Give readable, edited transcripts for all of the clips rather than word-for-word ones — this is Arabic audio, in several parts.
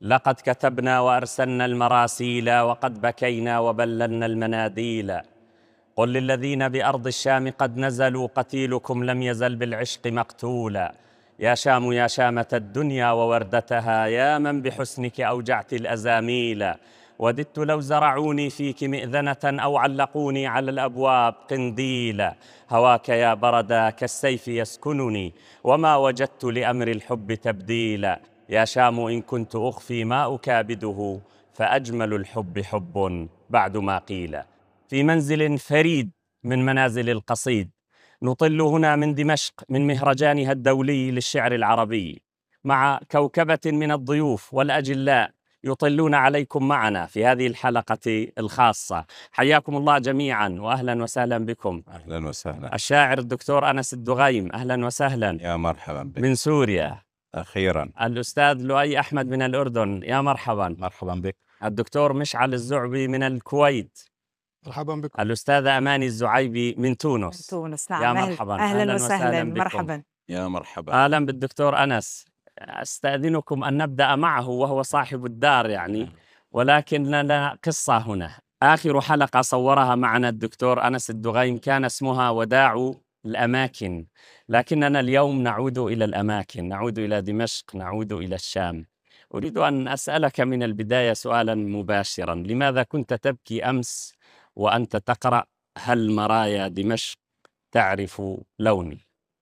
لقد كتبنا وأرسلنا المراسيل وقد بكينا وبللنا المناديل. قل للذين بأرض الشام قد نزلوا قتيلكم لم يزل بالعشق مقتولا. يا شام يا شامة الدنيا ووردتها، يا من بحسنك أوجعت الأزاميل. وددت لو زرعوني فيك مئذنة أو علقوني على الأبواب قنديلا. هواك يا بردا كالسيف يسكنني، وما وجدت لأمر الحب تبديلا. يا شام إن كنت أخفي ما أكابده، فأجمل الحب حب بعد ما قيل. في منزل فريد من منازل القصيد، نطل هنا من دمشق من مهرجانها الدولي للشعر العربي، مع كوكبة من الضيوف والأجلاء يطلون عليكم معنا في هذه الحلقة الخاصة. حياكم الله جميعا وأهلا وسهلا بكم. أهلا وسهلا. الشاعر الدكتور أنس الدغيم، أهلا وسهلا. يا مرحبا بك. من سوريا أخيرا. الأستاذ لؤي أحمد من الأردن، يا مرحبا. مرحبا بك. الدكتور مشعل الزعبي من الكويت، مرحبا بكم. الأستاذة أماني الزعيبي من تونس. نعم. يا مرحبا. أهلا وسهلا. بكم. مرحبا. يا مرحبا. أهلا بالدكتور أنس. أستأذنكم أن نبدأ معه وهو صاحب الدار يعني، ولكن لنا قصة هنا. آخر حلقة صورها معنا الدكتور أنس الدغيم كان اسمها وداع الأماكن، لكننا اليوم نعود إلى الأماكن، نعود إلى دمشق، نعود إلى الشام. أريد أن أسألك من البداية سؤالا مباشرا: لماذا كنت تبكي أمس وأنت تقرأ هل مرايا دمشق تعرف لوني؟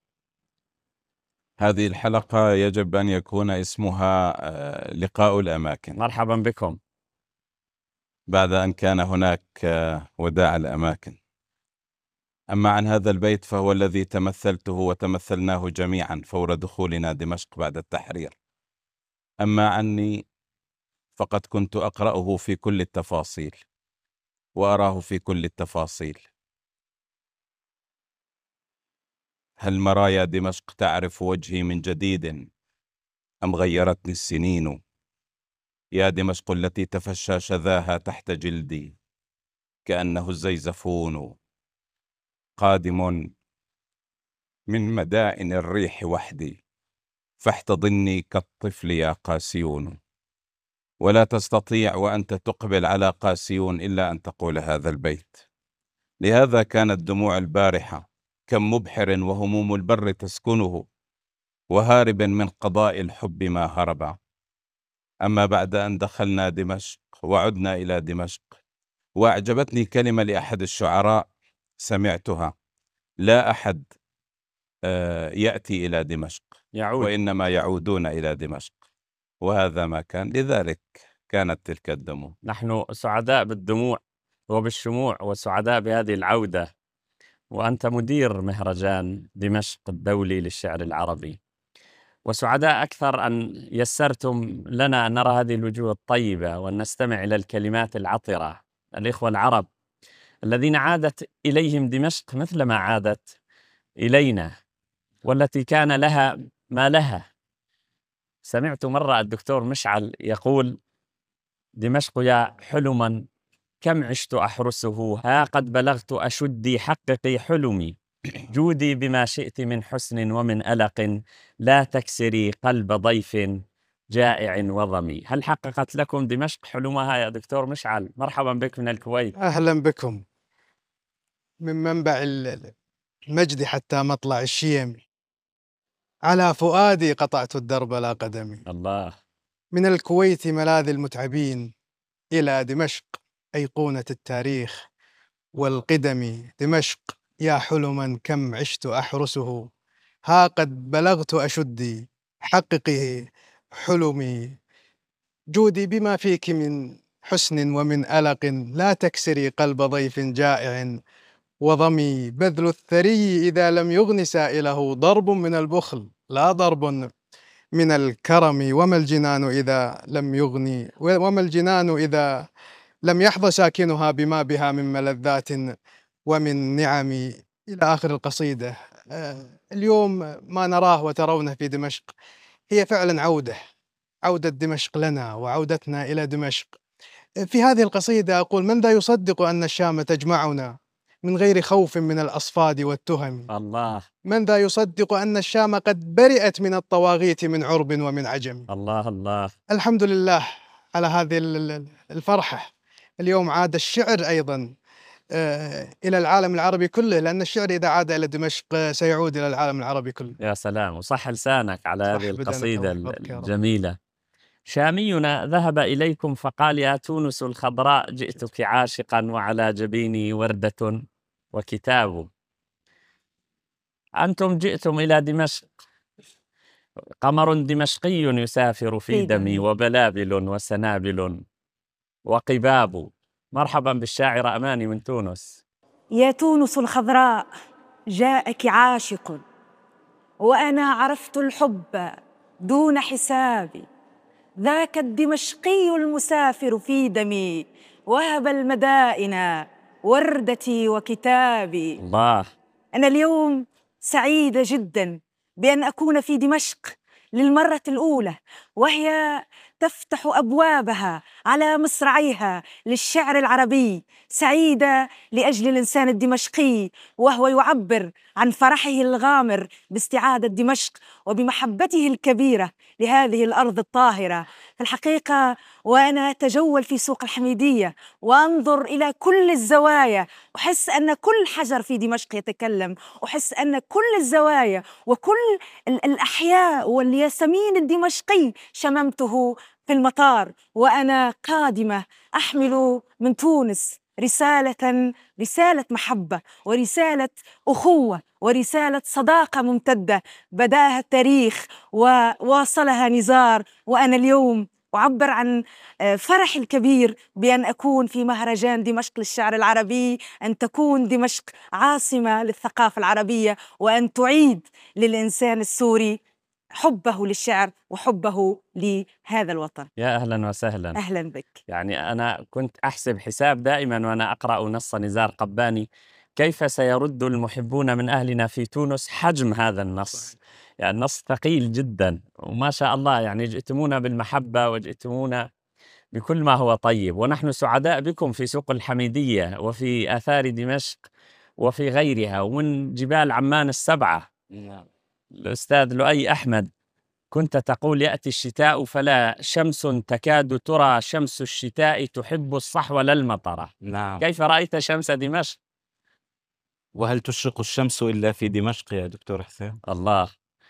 هذه الحلقة يجب أن يكون اسمها لقاء الأماكن. مرحبا بكم. بعد أن كان هناك وداع الأماكن. أما عن هذا البيت فهو الذي تمثلته وتمثلناه جميعا فور دخولنا دمشق بعد التحرير. أما عني فقد كنت أقرأه في كل التفاصيل وأراه في كل التفاصيل. هل مرايا دمشق تعرف وجهي من جديد أم غيرتني السنين؟ يا دمشق التي تفشى شذاها تحت جلدي كأنه الزيزفون، قادم من مدائن الريح وحدي، فاحتضني كالطفل يا قاسيون. ولا تستطيع وأنت تقبل على قاسيون إلا أن تقول هذا البيت. لهذا كانت دموع البارحة كم مبحر وهموم البر تسكنه، وهارب من قضاء الحب ما هرب. أما بعد أن دخلنا دمشق وعدنا إلى دمشق، وأعجبتني كلمة لأحد الشعراء سمعتها: لا أحد يأتي إلى دمشق وإنما يعودون إلى دمشق. وهذا ما كان، لذلك كانت تلك الدموع. نحن سعداء بالدموع وبالشموع وسعداء بهذه العودة، وأنت مدير مهرجان دمشق الدولي للشعر العربي، وسعداء أكثر أن يسرتم لنا أن نرى هذه الوجوه الطيبة وأن نستمع إلى الكلمات العطرة. الإخوة العرب الذين عادت إليهم دمشق مثلما عادت إلينا، والتي كان لها ما لها. سمعت مرة الدكتور مشعل يقول: دمشق يا حلما كم عشت أحرسه، ها قد بلغت أشدي حققي حلمي، جودي بما شئت من حسن ومن ألق، لا تكسري قلب ضيف جائع وظمي. هل حققت لكم دمشق حلمها يا دكتور مشعل؟ مرحبا بك من الكويت. أهلا بكم. من منبع المجد حتى مطلع الشيم، على فؤادي قطعت الدرب لا قدمي. الله. من الكويت ملاذ المتعبين إلى دمشق أيقونة التاريخ والقدم. دمشق يا حلما كم عشت أحرسه، ها قد بلغت أشدي حققي حلمي، جودي بما فيك من حسن ومن ألق، لا تكسري قلب ضيف جائع وظمي. بذل الثري إذا لم يغن سائله ضرب من البخل لا ضرب من الكرم. وما الجنان إذا لم يغني، وما الجنان إذا لم يحظى ساكنها بما بها من ملذات ومن نعم. إلى آخر القصيدة. اليوم ما نراه وترونه في دمشق هي فعلا عودة دمشق لنا وعودتنا إلى دمشق. في هذه القصيدة أقول: من ذا يصدق أن الشام تجمعنا، من غير خوف من الأصفاد والتهم. الله من ذا يصدق أن الشام قد برئت من الطواغيت من عرب ومن عجم. الله الله. الحمد لله على هذه الفرحة. اليوم عاد الشعر أيضا إلى العالم العربي كله، لأن الشعر إذا عاد إلى دمشق سيعود إلى العالم العربي كله. يا سلام، وصح لسانك على هذه القصيدة بدنك الجميلة. شامينا ذهب إليكم فقال: يا تونس الخضراء جئتك عاشقا وعلى جبيني وردة وكتاب. أنتم جئتم إلى دمشق، قمر دمشقي يسافر في دمي وبلابل وسنابل وقباب. مرحبا بالشاعرة أماني من تونس. يا تونس الخضراء جاءك عاشق، وأنا عرفت الحب دون حساب. ذاك الدمشقي المسافر في دمي، وهب المدائن وردتي وكتابي. الله. أنا اليوم سعيدة جدا بأن أكون في دمشق للمرة الأولى، وهي تفتح أبوابها على مصراعيها للشعر العربي. سعيدة لأجل الإنسان الدمشقي، وهو يعبر عن فرحه الغامر باستعادة دمشق وبمحبته الكبيرة لهذه الأرض الطاهرة. في الحقيقة وأنا أتجول في سوق الحميدية وأنظر إلى كل الزوايا، أحس أن كل حجر في دمشق يتكلم، أحس أن كل الزوايا وكل الأحياء والياسمين الدمشقي شممته في المطار وأنا قادمة أحمل من تونس رسالة محبة ورسالة أخوة ورسالة صداقة ممتدة بدأها التاريخ وواصلها نزار. وأنا اليوم أعبر عن فرحي الكبير بأن أكون في مهرجان دمشق للشعر العربي، أن تكون دمشق عاصمة للثقافة العربية، وأن تعيد للإنسان السوري حبه للشعر وحبه لهذا الوطن. يا أهلا وسهلا. أهلا بك. يعني أنا كنت أحسب حساب دائما وأنا أقرأ نص نزار قباني، كيف سيرد المحبون من أهلنا في تونس حجم هذا النص. يعني النص ثقيل جدا، وما شاء الله يعني جئتمونا بالمحبة وجئتمونا بكل ما هو طيب، ونحن سعداء بكم في سوق الحميدية وفي آثار دمشق وفي غيرها ومن جبال عمان السبعة. الأستاذ لؤي أحمد كنت تقول: يأتي الشتاء فلا شمس تكاد ترى، شمس الشتاء تحب الصحو لا المطر. نعم. كيف رأيت شمس دمشق؟ وهل تشرق الشمس إلا في دمشق يا دكتور حسين؟ الله.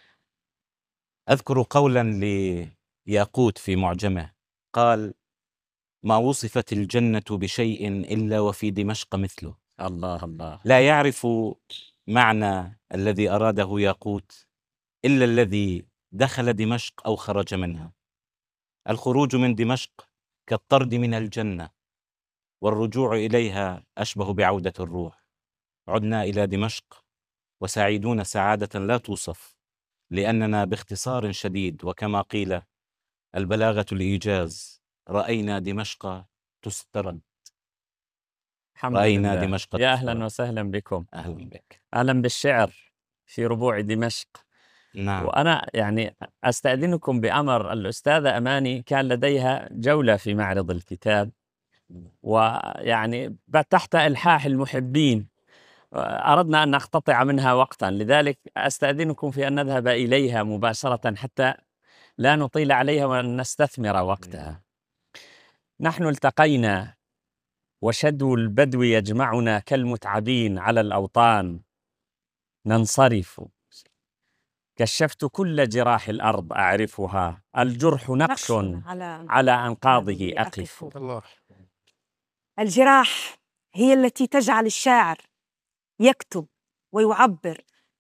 أذكر قولا لياقوت في معجمه قال: ما وصفت الجنة بشيء إلا وفي دمشق مثله. الله الله. لا يعرف معنى الذي أراده ياقوت إلا الذي دخل دمشق أو خرج منها. الخروج من دمشق كالطرد من الجنة، والرجوع إليها أشبه بعودة الروح. عدنا إلى دمشق وسعيدون سعادة لا توصف، لأننا باختصار شديد وكما قيل البلاغة الإيجاز رأينا دمشق تسترد. رأينا دمشق يا أهلا وسهلا بكم. أهلا بك. أهلا بالشعر في ربوع دمشق. نعم. وأنا يعني أستأذنكم بأمر الأستاذة أماني، كان لديها جولة في معرض الكتاب، ويعني تحت إلحاح المحبين أردنا أن نقتطع منها وقتا، لذلك أستأذنكم في أن نذهب إليها مباشرة حتى لا نطيل عليها ونستثمر وقتها. نحن التقينا وشدو البدو يجمعنا كالمتعبين على الأوطان، ننصرف كشفت كل جراح الأرض أعرفها، الجرح نقش على أنقاضه أقف. الله. الجراح هي التي تجعل الشاعر يكتب ويعبر،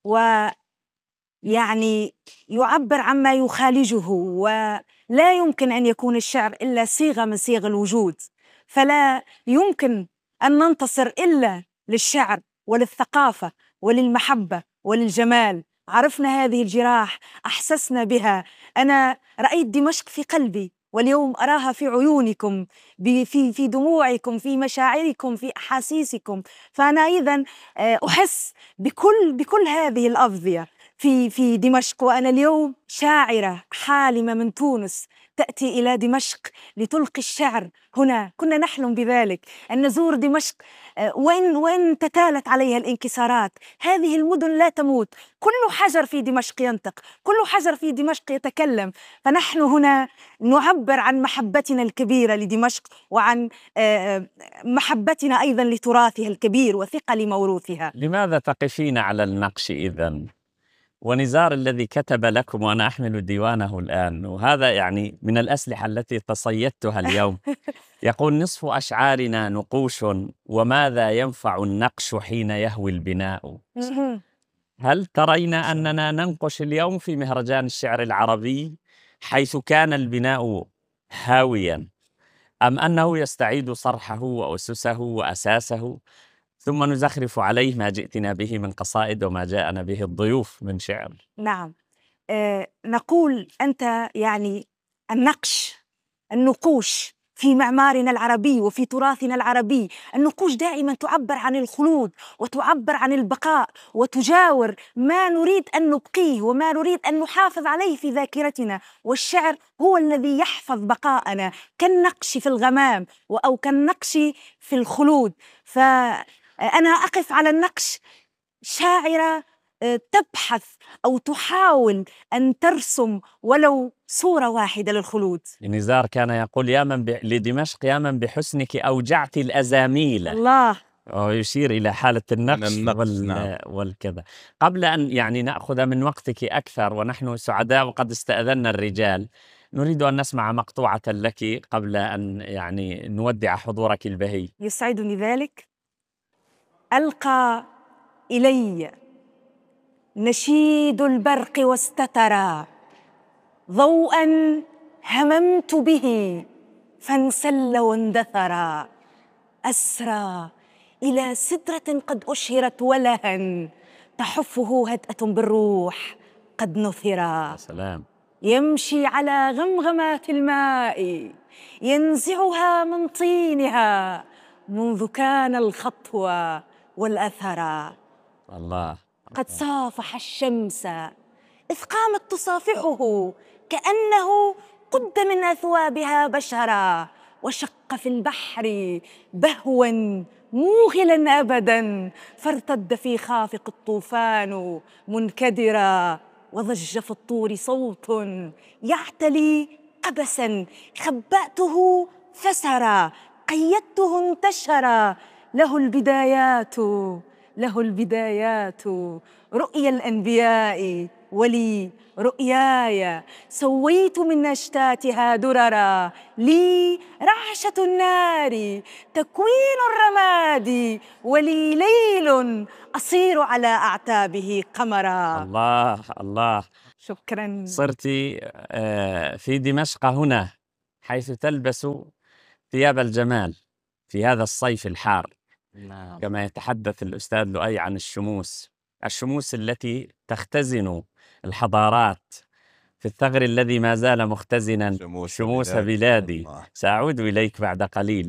ويعني يعبر عما يخالجه، ولا يمكن أن يكون الشعر إلا صيغة من صيغ الوجود، فلا يمكن أن ننتصر إلا للشعر وللثقافة وللمحبة وللجمال. عرفنا هذه الجراح، أحسسنا بها. أنا رأيت دمشق في قلبي، واليوم أراها في عيونكم، في دموعكم، في مشاعركم، في أحاسيسكم. فأنا أيضا أحس بكل هذه الأفضية في دمشق. وأنا اليوم شاعرة حالمة من تونس تأتي إلى دمشق لتلقي الشعر هنا. كنا نحلم بذلك، أن نزور دمشق وإن تتالت عليها الانكسارات، هذه المدن لا تموت. كل حجر في دمشق ينطق، كل حجر في دمشق يتكلم. فنحن هنا نعبر عن محبتنا الكبيرة لدمشق، وعن محبتنا أيضا لتراثها الكبير وثقل موروثها. لماذا تقفين على النقش إذن؟ ونزار الذي كتب لكم وأنا أحمل ديوانه الآن، وهذا يعني من الأسلحة التي تصيدتها اليوم، يقول: نصف أشعارنا نقوش، وماذا ينفع النقش حين يهوي البناء؟ هل ترين أننا ننقش اليوم في مهرجان الشعر العربي حيث كان البناء هاويا، أم أنه يستعيد صرحه وأسسه وأساسه، ثم نزخرف عليه ما جئتنا به من قصائد وما جاءنا به الضيوف من شعر؟ نعم. نقول أنت يعني النقوش في معمارنا العربي وفي تراثنا العربي، النقوش دائما تعبر عن الخلود وتعبر عن البقاء، وتجاور ما نريد أن نبقيه وما نريد أن نحافظ عليه في ذاكرتنا. والشعر هو الذي يحفظ بقاءنا كالنقش في الغمام أو كالنقش في الخلود. فأنا أقف على النقش شاعرة تبحث أو تحاول أن ترسم ولو صورة واحدة للخلود. نزار كان يقول: لدمشق يا من بحسنك أوجعت الأزاميل. الله. ويشير إلى حالة النقش نعم. والكذا. قبل أن يعني نأخذ من وقتك أكثر، ونحن سعداء وقد استأذنا الرجال، نريد أن نسمع مقطوعة لك قبل أن يعني نودع حضورك البهي. يسعدني ذلك. ألقى إلي نشيد البرق واستترى، ضوءا هممت به فانسل واندثرا، أسرى إلى سدرة قد أشهرت ولها، تحفه هدأة بالروح قد نثرا. سلام. يمشي على غمغمات الماء ينزعها من طينها، منذ كان الخطوة والأثرا. الله. قد صافح الشمس إذ قامت تصافحه، كأنه قد من أثوابها بشرا، وشق في البحر بهوا موغلا أبدا، فارتد في خافق الطوفان منكدرا، وضج في الطور صوت يعتلي قبسا، خبأته فسرا، قيدته انتشرا، له البدايات رؤيا الأنبياء ولي رؤياي، سويت من أشتاتها دررا، لي رعشة النار تكوين الرماد، ولي ليل أصير على أعتابه قمرا. الله الله. شكرا. صرت في دمشق هنا، حيث تلبس ثياب الجمال في هذا الصيف الحار. نعم. كما يتحدث الأستاذ لؤي عن الشموس التي تختزن الحضارات في الثغر الذي ما زال مختزنا شموس بلادي. سأعود إليك بعد قليل.